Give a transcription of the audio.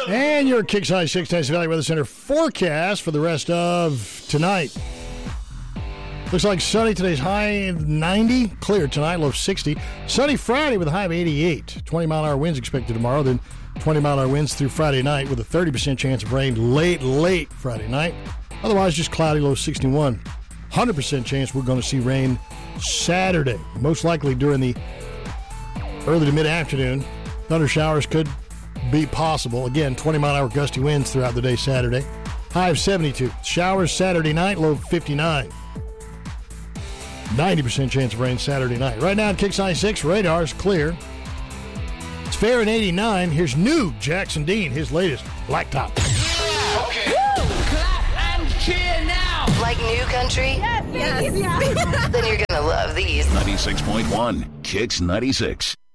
And your Kicks High 6 Tennessee Valley Weather Center forecast for the rest of tonight. Looks like sunny. Today's high 90. Clear tonight, low 60. Sunny Friday with a high of 88. 20-mile-an-hour winds expected tomorrow. Then 20-mile-an-hour winds through Friday night with a 30% chance of rain late Friday night. Otherwise, just cloudy, low 61. 100% chance we're going to see rain Saturday. Most likely during the early to mid-afternoon. Thunder showers could be possible. Again, 20-mile-an-hour gusty winds throughout the day Saturday. High of 72. Showers Saturday night, low 59. 90% chance of rain Saturday night. Right now at Kicks High 6, radar's clear. It's fair at 89. Here's new Jackson Dean, his latest Blacktop. Okay. Clap and cheer now. Like new country? Yes. Then you're going to love these. 96.1 Kicks 96.